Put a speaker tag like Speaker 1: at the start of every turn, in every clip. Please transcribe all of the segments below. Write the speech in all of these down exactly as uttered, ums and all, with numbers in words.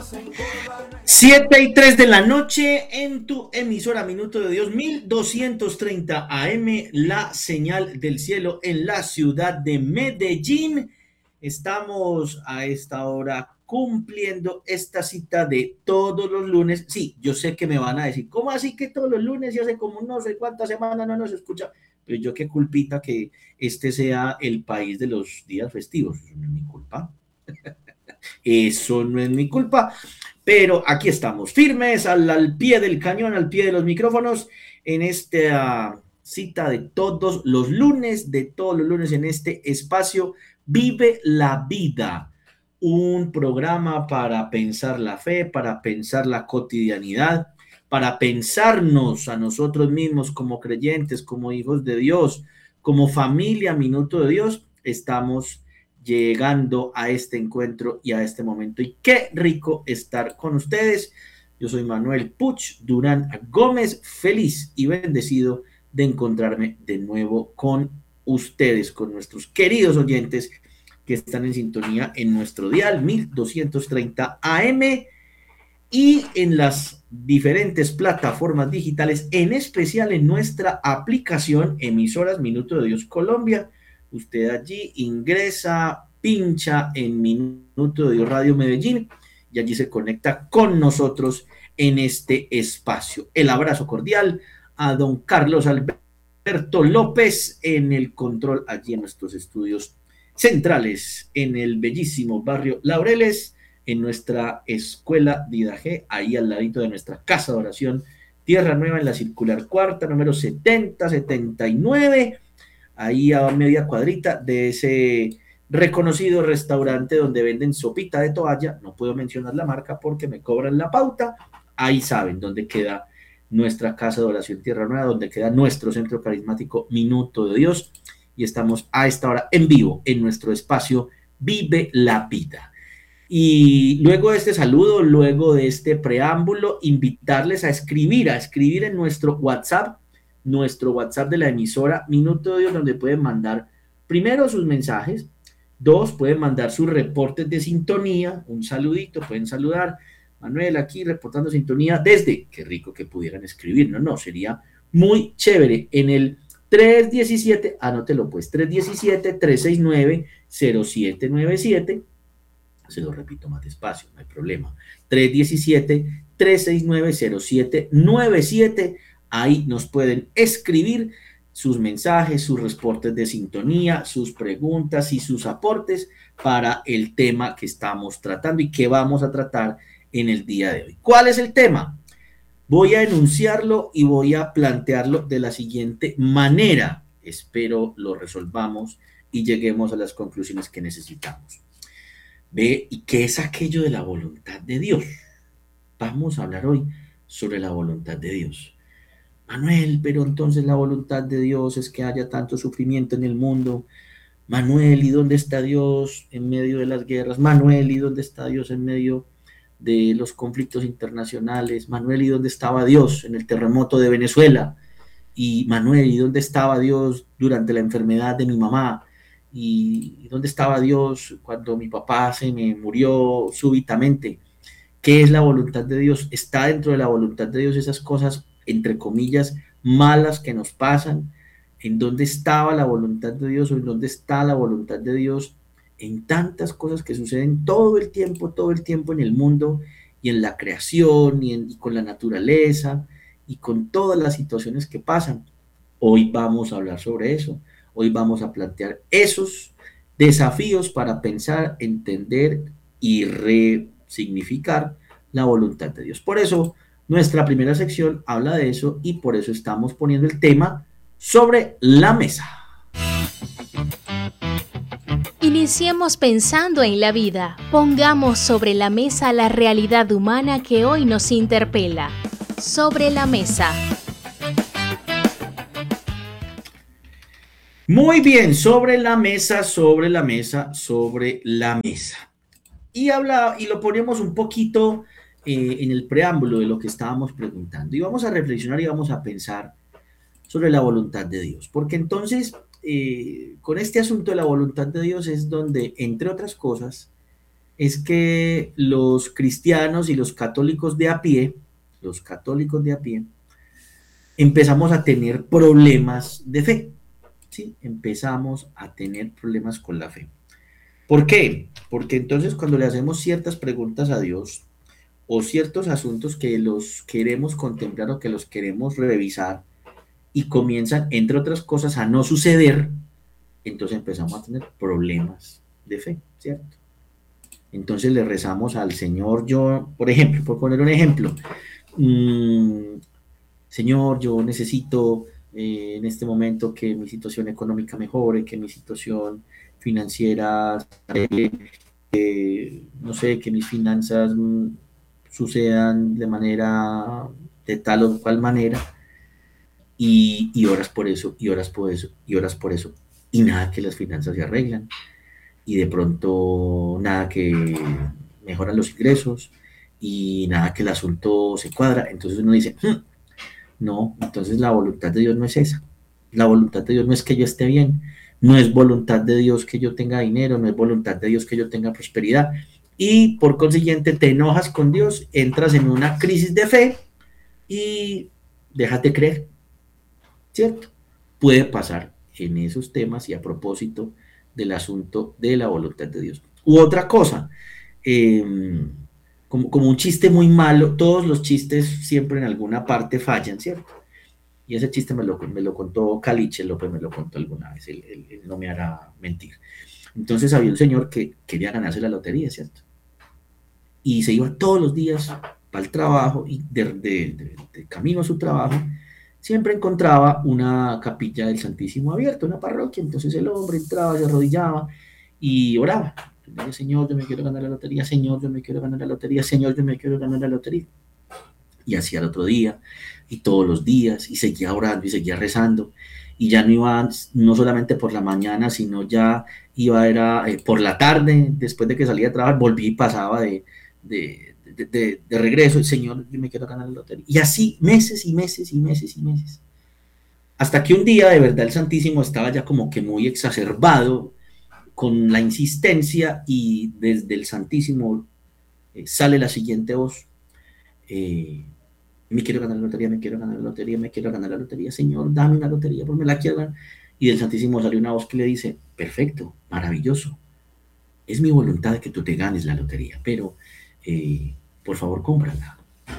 Speaker 1: Siete y tres de la noche en tu emisora Minuto de Dios, mil doscientos treinta A M, la señal del cielo en la ciudad de Medellín. Estamos a esta hora cumpliendo esta cita de todos los lunes. Sí, yo sé que me van a decir, ¿cómo así que todos los lunes y hace como no sé cuántas semanas no nos escucha? Pero yo qué culpita que este sea el país de los días festivos. Eso no es mi culpa. Eso no es mi culpa. Pero aquí estamos, firmes al, al pie del cañón, al pie de los micrófonos, en esta cita de todos los lunes, de todos los lunes en este espacio, Vive la Vida, un programa para pensar la fe, para pensar la cotidianidad, para pensarnos a nosotros mismos como creyentes, como hijos de Dios, como familia Minuto de Dios. Estamos llegando a este encuentro y a este momento. Y qué rico estar con ustedes. Yo soy Manuel Puch Durán Gómez, feliz y bendecido de encontrarme de nuevo con ustedes, con nuestros queridos oyentes que están en sintonía en nuestro dial mil doscientos treinta A M y en las diferentes plataformas digitales, en especial en nuestra aplicación Emisoras Minuto de Dios Colombia. Usted allí ingresa, pincha en Minuto de Dios Radio Medellín y allí se conecta con nosotros en este espacio. El abrazo cordial a don Carlos Alberto López en el control allí en nuestros estudios centrales en el bellísimo barrio Laureles, en nuestra escuela Didaje, ahí al ladito de nuestra casa de oración Tierra Nueva, en la circular cuarta, número setenta setenta y nueve, ahí a media cuadrita de ese reconocido restaurante donde venden sopita de toalla. No puedo mencionar la marca porque me cobran la pauta. Ahí saben dónde queda nuestra casa de oración Tierra Nueva, donde queda nuestro centro carismático Minuto de Dios, y estamos a esta hora en vivo en nuestro espacio Vive la Vida. Y luego de este saludo, luego de este preámbulo, invitarles a escribir, a escribir en nuestro WhatsApp, nuestro WhatsApp de la emisora Minuto de Dios, donde pueden mandar primero sus mensajes, dos, pueden mandar sus reportes de sintonía, un saludito, pueden saludar, Manuel aquí reportando sintonía desde, qué rico que pudieran escribir, no, no, sería muy chévere, en el tres diecisiete, anótelo pues, tres diecisiete, tres seis nueve, cero siete nueve siete, se lo repito más despacio, no hay problema, tres diecisiete, tres seis nueve, cero siete nueve siete, ahí nos pueden escribir sus mensajes, sus reportes de sintonía, sus preguntas y sus aportes para el tema que estamos tratando y que vamos a tratar en el día de hoy. ¿Cuál es el tema? Voy a enunciarlo y voy a plantearlo de la siguiente manera. Espero lo resolvamos y lleguemos a las conclusiones que necesitamos. ¿Ve? ¿Y qué es aquello de la voluntad de Dios? Vamos a hablar hoy sobre la voluntad de Dios. Manuel, pero entonces la voluntad de Dios es que haya tanto sufrimiento en el mundo. Manuel, ¿y dónde está Dios en medio de las guerras? Manuel, ¿y dónde está Dios en medio de los conflictos internacionales? Manuel, ¿y dónde estaba Dios en el terremoto de Venezuela? Y Manuel, ¿y dónde estaba Dios durante la enfermedad de mi mamá? ¿Y dónde estaba Dios cuando mi papá se me murió súbitamente? ¿Qué es la voluntad de Dios? ¿Está dentro de la voluntad de Dios esas cosas, entre comillas, malas que nos pasan? ¿En dónde estaba la voluntad de Dios o en dónde está la voluntad de Dios en tantas cosas que suceden todo el tiempo, todo el tiempo en el mundo y en la creación y, en, y con la naturaleza y con todas las situaciones que pasan? Hoy vamos a hablar sobre eso. Hoy vamos a plantear esos desafíos para pensar, entender y resignificar la voluntad de Dios. Por eso, nuestra primera sección habla de eso y por eso estamos poniendo el tema sobre la mesa.
Speaker 2: Iniciemos pensando en la vida. Pongamos sobre la mesa la realidad humana que hoy nos interpela. Sobre la mesa.
Speaker 1: Muy bien, sobre la mesa, sobre la mesa, sobre la mesa. Y habla, y lo ponemos un poquito eh, en el preámbulo de lo que estábamos preguntando. Y vamos a reflexionar y vamos a pensar sobre la voluntad de Dios. Porque entonces, eh, con este asunto de la voluntad de Dios es donde, entre otras cosas, es que los cristianos y los católicos de a pie, los católicos de a pie, empezamos a tener problemas de fe, ¿sí? Empezamos a tener problemas con la fe. ¿Por qué? Porque entonces cuando le hacemos ciertas preguntas a Dios o ciertos asuntos que los queremos contemplar o que los queremos revisar y comienzan, entre otras cosas, a no suceder, entonces empezamos a tener problemas de fe, ¿cierto? Entonces le rezamos al Señor, yo, por ejemplo, por poner un ejemplo, mmm, Señor, yo necesito eh, en este momento que mi situación económica mejore, que mi situación financiera, eh, eh, no sé, que mis finanzas mm, sucedan de manera, de tal o cual manera, y, y oras por eso, y oras por eso, y oras por eso, y nada que las finanzas se arreglan, y de pronto nada que mejoran los ingresos, y nada que el asunto se cuadra, entonces uno dice, hm, no, entonces la voluntad de Dios no es esa. La voluntad de Dios no es que yo esté bien, no es voluntad de Dios que yo tenga dinero, no es voluntad de Dios que yo tenga prosperidad. Y por consiguiente te enojas con Dios, entras en una crisis de fe y déjate creer, ¿cierto? Puede pasar en esos temas y a propósito del asunto de la voluntad de Dios. U otra cosa, eh, como, como un chiste muy malo, todos los chistes siempre en alguna parte fallan, ¿cierto? Y ese chiste me lo, me lo contó Caliche López, me lo contó alguna vez, él, él, él no me hará mentir. Entonces había un señor que quería ganarse la lotería, ¿cierto? Y se iba todos los días para el trabajo y de, de, de, de camino a su trabajo siempre encontraba una capilla del Santísimo abierta, una parroquia. Entonces el hombre entraba, se arrodillaba y oraba. Decía, Señor, yo me quiero ganar la lotería, Señor, yo me quiero ganar la lotería, Señor, yo me quiero ganar la lotería. Y hacía el otro día, y todos los días, y seguía orando, y seguía rezando, y ya no iba, no solamente por la mañana, sino ya iba, era eh, por la tarde, después de que salía a trabajar, volví y pasaba de, de, de, de, de regreso, el Señor, yo me quiero ganar la lotería. Y así, meses y meses y meses y meses. Hasta que un día, de verdad, el Santísimo estaba ya como que muy exacerbado con la insistencia, y desde el Santísimo eh, sale la siguiente voz, eh, me quiero ganar la lotería, me quiero ganar la lotería, me quiero ganar la lotería, Señor, dame una lotería, porque me la quiero ganar. Y del Santísimo salió una voz que le dice, perfecto, maravilloso, es mi voluntad que tú te ganes la lotería, pero eh, por favor cómprala.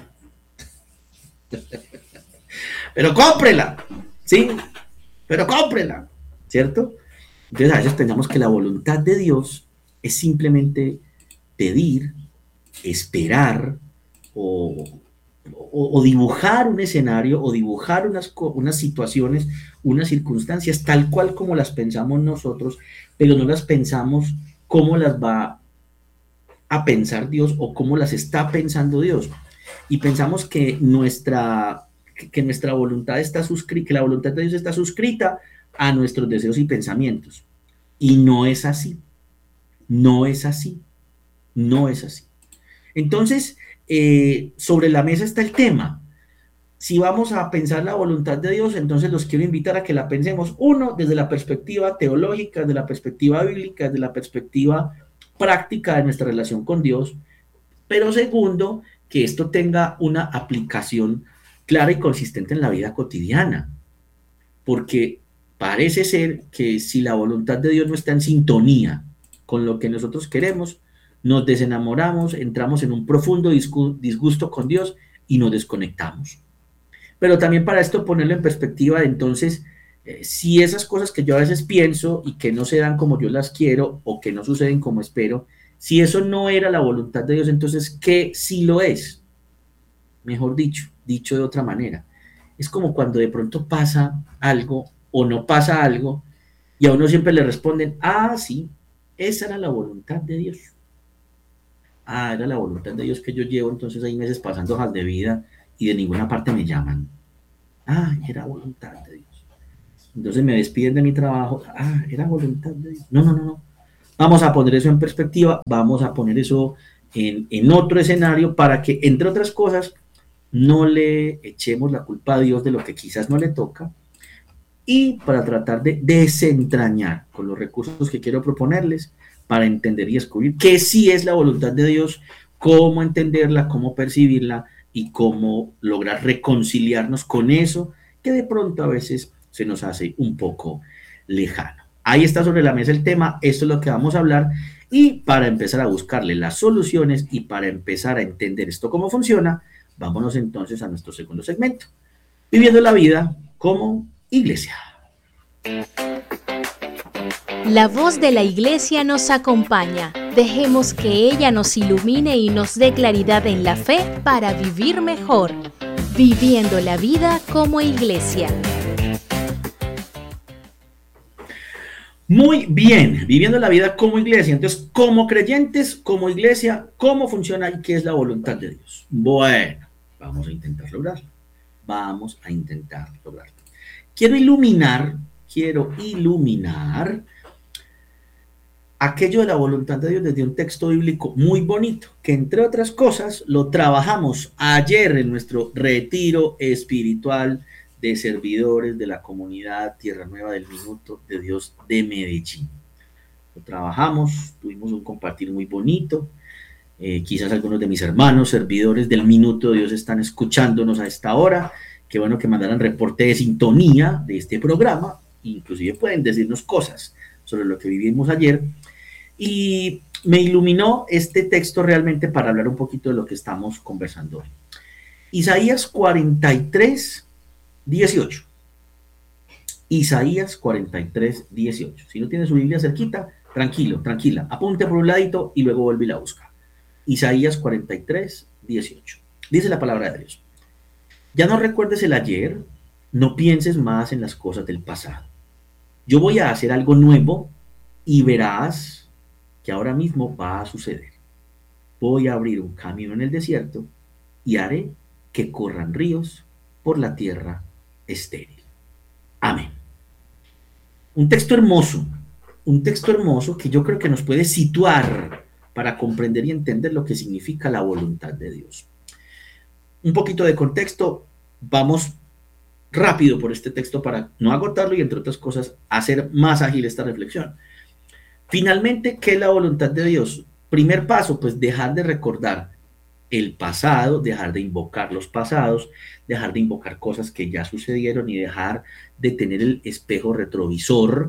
Speaker 1: Pero cómprela, ¿sí? Pero cómprela, ¿cierto? Entonces a veces pensamos que la voluntad de Dios es simplemente pedir, esperar o, o, o dibujar un escenario o dibujar unas, unas situaciones, unas circunstancias tal cual como las pensamos nosotros, pero no las pensamos cómo las va a pensar Dios o cómo las está pensando Dios. Y pensamos que nuestra, que nuestra voluntad está suscrita, que la voluntad de Dios está suscrita a nuestros deseos y pensamientos. Y no es así. No es así. No es así. Entonces, eh, sobre la mesa está el tema. Si vamos a pensar la voluntad de Dios, entonces los quiero invitar a que la pensemos, uno, desde la perspectiva teológica, desde la perspectiva bíblica, desde la perspectiva práctica de nuestra relación con Dios, pero segundo, que esto tenga una aplicación clara y consistente en la vida cotidiana, porque parece ser que si la voluntad de Dios no está en sintonía con lo que nosotros queremos, nos desenamoramos, entramos en un profundo disgusto con Dios y nos desconectamos. Pero también para esto ponerlo en perspectiva de entonces, eh, si esas cosas que yo a veces pienso y que no se dan como yo las quiero o que no suceden como espero, si eso no era la voluntad de Dios, entonces, ¿qué sí lo es? Mejor dicho, dicho de otra manera. Es como cuando de pronto pasa algo o no pasa algo y a uno siempre le responden, ah, sí, esa era la voluntad de Dios. Ah, era la voluntad de Dios que yo llevo entonces seis meses pasando hojas de vida y de ninguna parte me llaman. Ah, era voluntad de Dios. Entonces me despiden de mi trabajo. Ah, era voluntad de Dios. No, no, no, no. Vamos a poner eso en perspectiva, vamos a poner eso en, en otro escenario para que, entre otras cosas, no le echemos la culpa a Dios de lo que quizás no le toca y para tratar de desentrañar con los recursos que quiero proponerles para entender y descubrir qué sí es la voluntad de Dios, cómo entenderla, cómo percibirla y cómo lograr reconciliarnos con eso que de pronto a veces se nos hace un poco lejano. Ahí está sobre la mesa el tema, esto es lo que vamos a hablar, y para empezar a buscarle las soluciones y para empezar a entender esto cómo funciona, vámonos entonces a nuestro segundo segmento, viviendo la vida como iglesia.
Speaker 2: La voz de la iglesia nos acompaña. Dejemos que ella nos ilumine y nos dé claridad en la fe para vivir mejor. Viviendo la vida como iglesia.
Speaker 1: Muy bien, viviendo la vida como iglesia. Entonces, como creyentes, como iglesia, ¿cómo funciona y qué es la voluntad de Dios? Bueno, vamos a intentar lograrlo. Vamos a intentar lograrlo. Quiero iluminar, quiero iluminar aquello de la voluntad de Dios desde un texto bíblico muy bonito, que entre otras cosas lo trabajamos ayer en nuestro retiro espiritual de servidores de la comunidad Tierra Nueva del Minuto de Dios de Medellín. Lo trabajamos, tuvimos un compartir muy bonito, eh, quizás algunos de mis hermanos servidores del Minuto de Dios están escuchándonos a esta hora, qué bueno que mandaran reporte de sintonía de este programa, inclusive pueden decirnos cosas sobre lo que vivimos ayer. Y me iluminó este texto realmente para hablar un poquito de lo que estamos conversando hoy. Isaías cuarenta y tres, dieciocho. Isaías cuarenta y tres, dieciocho. Si no tiene su Biblia cerquita, tranquilo, tranquila. Apunte por un ladito y luego vuelve y la busca. Isaías cuarenta y tres, dieciocho. Dice la palabra de Dios. Ya no recuerdes el ayer, no pienses más en las cosas del pasado. Yo voy a hacer algo nuevo y verás que ahora mismo va a suceder. Voy a abrir un camino en el desierto y haré que corran ríos por la tierra estéril. Amén. Un texto hermoso, un texto hermoso que yo creo que nos puede situar para comprender y entender lo que significa la voluntad de Dios. Un poquito de contexto, vamos rápido por este texto para no agotarlo y entre otras cosas hacer más ágil esta reflexión. Finalmente, ¿qué es la voluntad de Dios? Primer paso, pues dejar de recordar el pasado, dejar de invocar los pasados, dejar de invocar cosas que ya sucedieron y dejar de tener el espejo retrovisor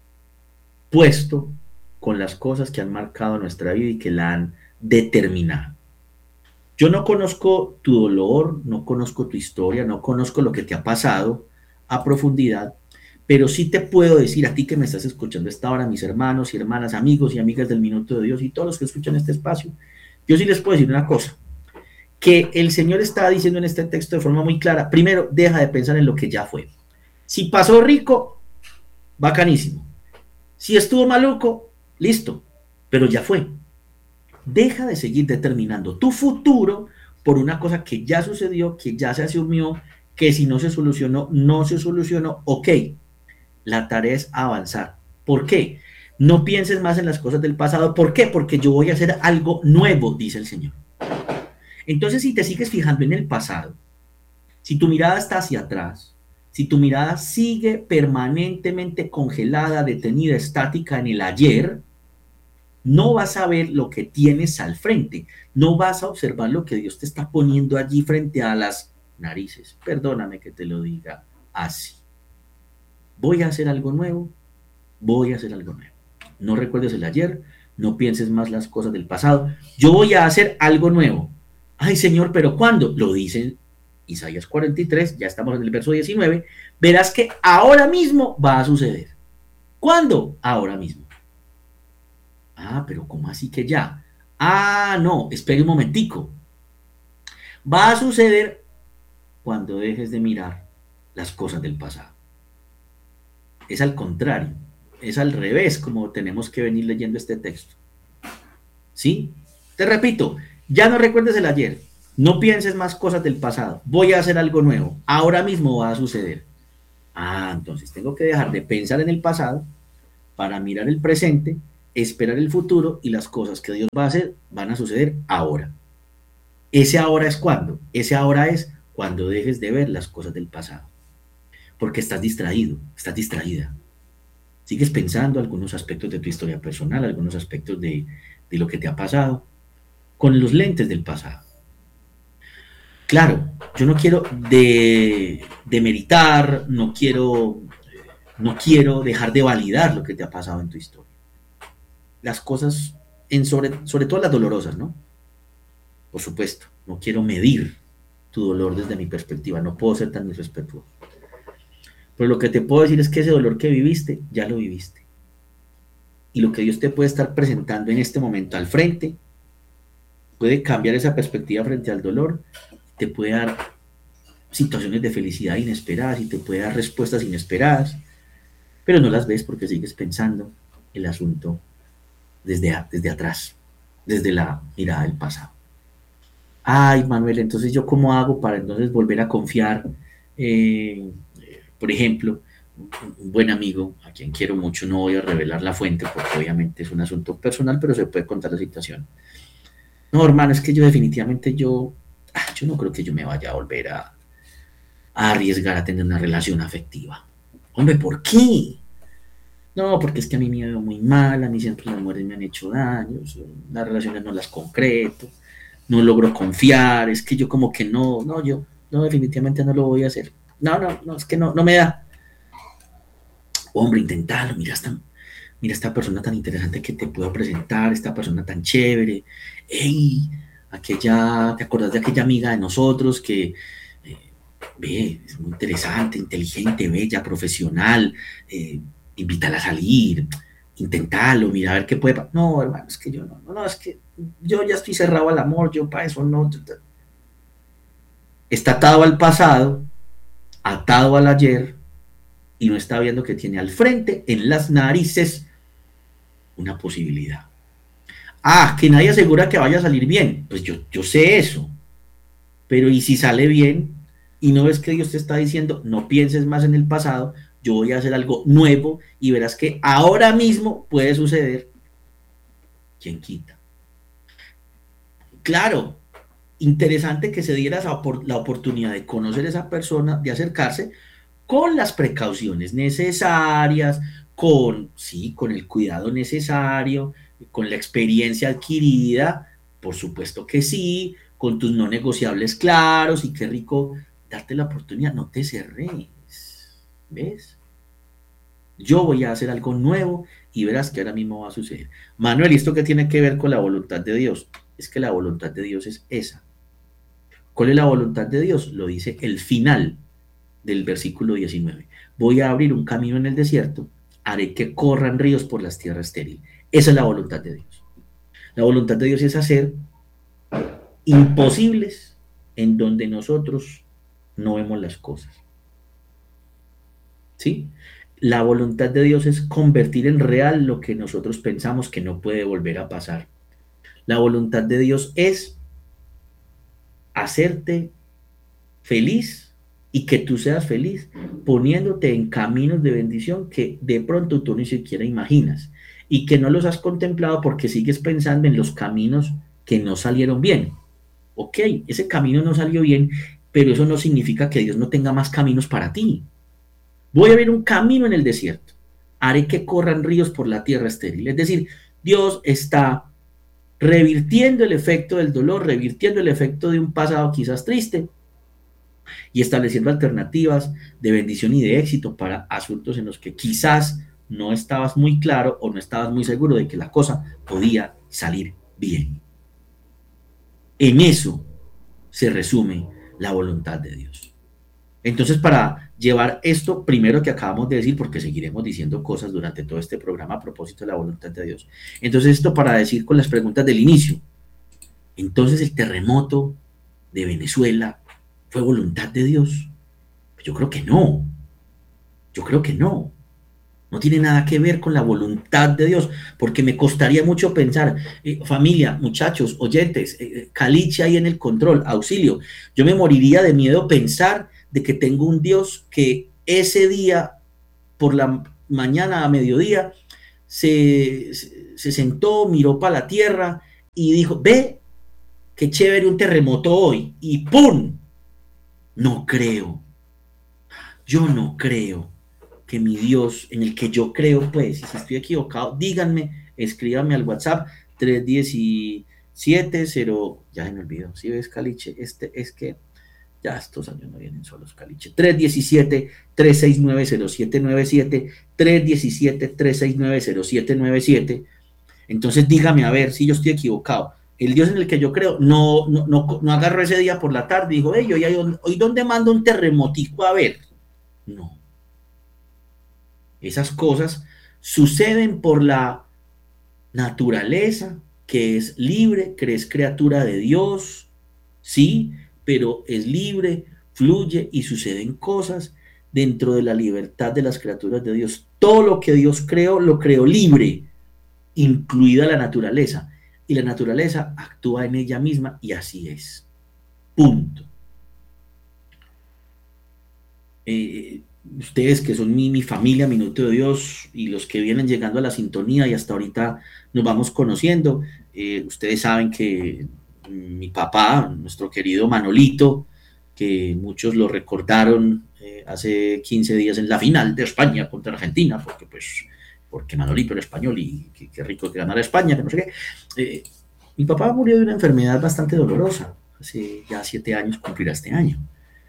Speaker 1: puesto con las cosas que han marcado nuestra vida y que la han determinado. Yo no conozco tu dolor, no conozco tu historia, no conozco lo que te ha pasado a profundidad, pero sí te puedo decir a ti que me estás escuchando a esta hora, mis hermanos y hermanas, amigos y amigas del Minuto de Dios y todos los que escuchan este espacio, yo sí les puedo decir una cosa, que el Señor está diciendo en este texto de forma muy clara. Primero, deja de pensar en lo que ya fue. Si pasó rico, bacanísimo. Si estuvo maluco, listo, pero ya fue. Deja de seguir determinando tu futuro por una cosa que ya sucedió, que ya se asumió, que si no se solucionó, no se solucionó, ok. La tarea es avanzar. ¿Por qué? No pienses más en las cosas del pasado. ¿Por qué? Porque yo voy a hacer algo nuevo, dice el Señor. Entonces, si te sigues fijando en el pasado, si tu mirada está hacia atrás, si tu mirada sigue permanentemente congelada, detenida, estática en el ayer, no vas a ver lo que tienes al frente. No vas a observar lo que Dios te está poniendo allí frente a las narices. Perdóname que te lo diga así. Voy a hacer algo nuevo, voy a hacer algo nuevo. No recuerdes el ayer, no pienses más las cosas del pasado. Yo voy a hacer algo nuevo. Ay, Señor, ¿pero cuándo? Lo dice Isaías cuarenta y tres, ya estamos en el verso diecinueve. Verás que ahora mismo va a suceder. ¿Cuándo? Ahora mismo. Ah, pero ¿cómo así que ya? Ah, no, espere un momentico. Va a suceder cuando dejes de mirar las cosas del pasado. Es al contrario, es al revés como tenemos que venir leyendo este texto. ¿Sí? Te repito, ya no recuerdes el ayer, no pienses más cosas del pasado, voy a hacer algo nuevo, ahora mismo va a suceder. Ah, entonces tengo que dejar de pensar en el pasado para mirar el presente, esperar el futuro y las cosas que Dios va a hacer van a suceder ahora. Ese ahora es cuando, ese ahora es cuando dejes de ver las cosas del pasado. Porque estás distraído, estás distraída. Sigues pensando algunos aspectos de tu historia personal, algunos aspectos de, de lo que te ha pasado, con los lentes del pasado. Claro, yo no quiero de, demeritar, no quiero, no quiero dejar de validar lo que te ha pasado en tu historia. Las cosas, en sobre, sobre todo las dolorosas, ¿no? Por supuesto, no quiero medir tu dolor desde mi perspectiva, no puedo ser tan irrespetuoso. Pero lo que te puedo decir es que ese dolor que viviste, ya lo viviste. Y lo que Dios te puede estar presentando en este momento al frente, puede cambiar esa perspectiva frente al dolor, te puede dar situaciones de felicidad inesperadas y te puede dar respuestas inesperadas, pero no las ves porque sigues pensando el asunto desde, a, desde atrás, desde la mirada del pasado. Ay, Manuel, entonces yo cómo hago para entonces volver a confiar, eh, por ejemplo, un buen amigo a quien quiero mucho, no voy a revelar la fuente porque obviamente es un asunto personal, pero se puede contar la situación. No, hermano, es que yo definitivamente yo, ah, yo no creo que yo me vaya a volver a, a arriesgar a tener una relación afectiva. Hombre, ¿por qué? No, porque es que a mí me veo muy mal, a mí siempre las mujeres me han hecho daño, las relaciones no las concreto, no logro confiar, es que yo como que no, no, yo, no, definitivamente no lo voy a hacer. No, no, no, es que no, no me da. Hombre, intentalo, mira esta, mira esta persona tan interesante que te puedo presentar, esta persona tan chévere. Ey, aquella, ¿te acordás de aquella amiga de nosotros que, eh, ve, es muy interesante, inteligente, bella, profesional, eh, invítala a salir, intentalo, mira a ver qué puede pasar. No, hermano, es que yo no, no, no, es que yo ya estoy cerrado al amor, yo para eso no. Está atado al pasado, atado al ayer, y no está viendo que tiene al frente, en las narices, una posibilidad. Ah, que nadie asegura que vaya a salir bien. Pues yo, yo sé eso. Pero ¿y si sale bien? Y no ves que Dios te está diciendo, no pienses más en el pasado, yo voy a hacer algo nuevo y verás que ahora mismo puede suceder. ¿Quién quita? Claro, interesante que se diera esa, la oportunidad de conocer a esa persona, de acercarse, con las precauciones necesarias, con, sí, con el cuidado necesario, con la experiencia adquirida, por supuesto que sí, con tus no negociables claros, y qué rico darte la oportunidad, no te cerres, ¿ves? Yo voy a hacer algo nuevo y verás que ahora mismo va a suceder. Manuel, ¿y esto qué tiene que ver con la voluntad de Dios? Es que la voluntad de Dios es esa. ¿Cuál es la voluntad de Dios? Lo dice el final del versículo diecinueve. Voy a abrir un camino en el desierto, haré que corran ríos por las tierras estériles. Esa es la voluntad de Dios. La voluntad de Dios es hacer imposibles en donde nosotros no vemos las cosas. ¿Sí? La voluntad de Dios es convertir en real lo que nosotros pensamos que no puede volver a pasar. La voluntad de Dios es hacerte feliz y que tú seas feliz poniéndote en caminos de bendición que de pronto tú ni siquiera imaginas y que no los has contemplado porque sigues pensando en los caminos que no salieron bien. Ok, ese camino no salió bien, pero eso no significa que Dios no tenga más caminos para ti. Voy a abrir un camino en el desierto, haré que corran ríos por la tierra estéril. Es decir, Dios está revirtiendo el efecto del dolor, revirtiendo el efecto de un pasado quizás triste y estableciendo alternativas de bendición y de éxito para asuntos en los que quizás no estabas muy claro o no estabas muy seguro de que la cosa podía salir bien. En eso se resume la voluntad de Dios. Entonces, para llevar esto primero que acabamos de decir, porque seguiremos diciendo cosas durante todo este programa a propósito de la voluntad de Dios. Entonces, esto para decir con las preguntas del inicio. Entonces, el terremoto de Venezuela fue voluntad de Dios. Yo creo que no. Yo creo que no. No tiene nada que ver con la voluntad de Dios, porque me costaría mucho pensar, eh, familia, muchachos, oyentes, eh, caliche ahí en el control, auxilio. Yo me moriría de miedo pensar de que tengo un Dios que ese día, por la mañana a mediodía, se, se sentó, miró para la tierra y dijo, ve, qué chévere un terremoto hoy, y ¡pum! No creo. Yo no creo. que mi Dios, en el que yo creo, pues, y si estoy equivocado, díganme, escríbanme al WhatsApp tres diecisiete cero, ya se me olvidó, si ves, Caliche, este es que ya estos años no vienen solos, Caliche. tres diecisiete tres seis nueve cero siete nueve siete, tres diecisiete tres seis nueve cero siete nueve siete. Entonces dígame a ver si yo estoy equivocado. El Dios en el que yo creo no, no, no, no agarró ese día por la tarde y dijo, hey, hoy, hoy, hoy ¿dónde mando un terremotico a ver? No. Esas cosas suceden por la naturaleza, que es libre, que es criatura de Dios, sí, pero es libre, fluye y suceden cosas dentro de la libertad de las criaturas de Dios. Todo lo que Dios creó, lo creó libre, incluida la naturaleza. Y la naturaleza actúa en ella misma y así es. Punto. Eh, ustedes que son mi, mi familia, Minuto de Dios, y los que vienen llegando a la sintonía y hasta ahorita nos vamos conociendo, eh, ustedes saben que mi papá, nuestro querido Manolito, que muchos lo recordaron eh, hace quince días en la final de España contra Argentina, porque pues porque Manolito era español y qué, qué rico que ganara España, que no sé qué. Eh, mi papá murió de una enfermedad bastante dolorosa, hace ya siete años, cumplirá este año.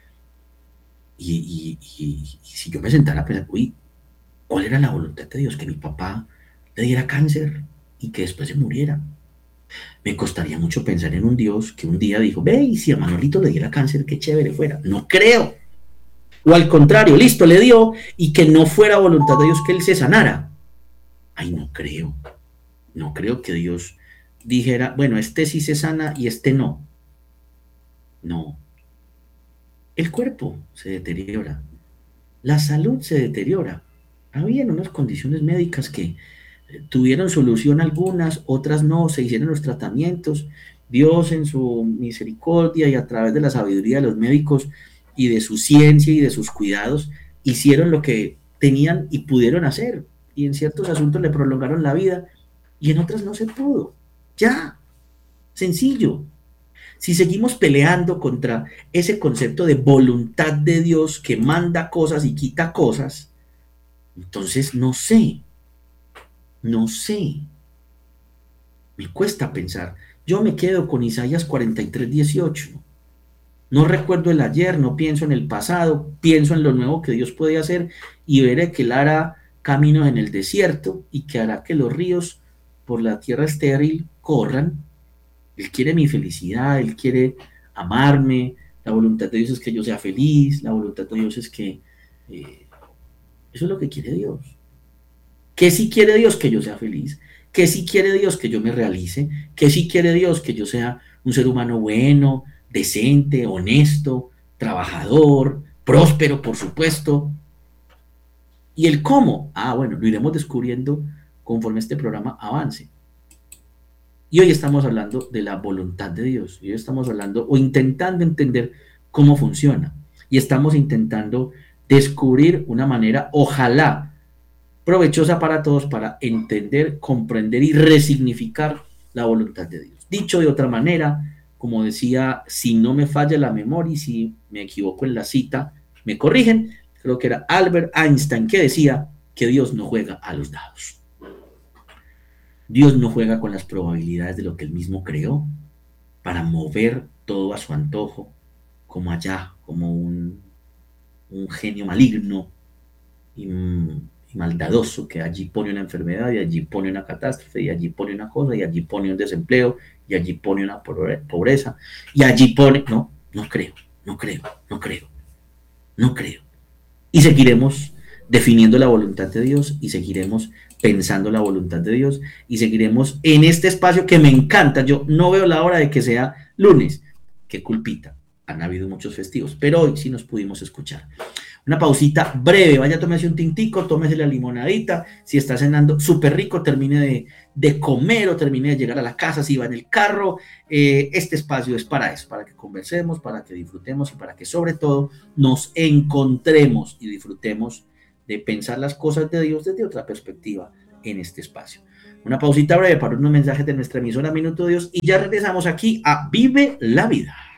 Speaker 1: Y, y, y, y si yo me sentara a pensar, uy, ¿cuál era la voluntad de Dios? Que mi papá le diera cáncer y que después se muriera. Me costaría mucho pensar en un Dios que un día dijo, ve, y si a Manolito le diera cáncer, qué chévere fuera. No creo. O al contrario, listo, le dio y que no fuera voluntad de Dios que él se sanara. Ay, no creo. No creo que Dios dijera, bueno, este sí se sana y este no. No. El cuerpo se deteriora. La salud se deteriora. Habían unas condiciones médicas que tuvieron solución algunas, otras no, se hicieron los tratamientos. Dios en su misericordia y a través de la sabiduría de los médicos y de su ciencia y de sus cuidados, hicieron lo que tenían y pudieron hacer. Y en ciertos asuntos le prolongaron la vida y en otras no se pudo. Ya, sencillo. Si seguimos peleando contra ese concepto de voluntad de Dios que manda cosas y quita cosas, entonces no sé, no sé. Me cuesta pensar. Yo me quedo con Isaías cuarenta y tres, dieciocho. No recuerdo el ayer, no pienso en el pasado, pienso en lo nuevo que Dios puede hacer y veré que Él hará caminos en el desierto y que hará que los ríos por la tierra estéril corran. Él quiere mi felicidad, Él quiere amarme, la voluntad de Dios es que yo sea feliz, la voluntad de Dios es que... Eh, eso es lo que quiere Dios. ¿Qué si quiere Dios? Que yo sea feliz. ¿Qué si quiere Dios? Que yo me realice. ¿Qué si quiere Dios? Que yo sea un ser humano bueno, decente, honesto, trabajador, próspero, por supuesto. ¿Y el cómo? Ah, bueno, lo iremos descubriendo conforme este programa avance. Y hoy estamos hablando de la voluntad de Dios. Y hoy estamos hablando o intentando entender cómo funciona. Y estamos intentando descubrir una manera, ojalá, provechosa para todos para entender, comprender y resignificar la voluntad de Dios. Dicho de otra manera, como decía, si no me falla la memoria y si me equivoco en la cita, me corrigen. Creo que era Albert Einstein que decía que Dios no juega a los dados. Dios no juega con las probabilidades de lo que Él mismo creó para mover todo a su antojo, como allá, como un, un genio maligno y, y maldadoso que allí pone una enfermedad y allí pone una catástrofe y allí pone una cosa y allí pone un desempleo y allí pone una pobreza y allí pone... No, no creo, no creo, no creo, no creo. Y seguiremos definiendo la voluntad de Dios y seguiremos pensando la voluntad de Dios y seguiremos en este espacio que me encanta. Yo no veo la hora de que sea lunes. Qué culpita. Han habido muchos festivos, pero hoy sí nos pudimos escuchar. Una pausita breve. Vaya, tómese un tintico, tómese la limonadita. Si está cenando súper rico, termine de, de comer o termine de llegar a la casa, si va en el carro. Eh, este espacio es para eso, para que conversemos, para que disfrutemos y para que sobre todo nos encontremos y disfrutemos de pensar las cosas de Dios desde otra perspectiva en este espacio. Una pausita breve para unos mensajes de nuestra emisora Minuto de Dios y ya regresamos aquí a Vive la Vida.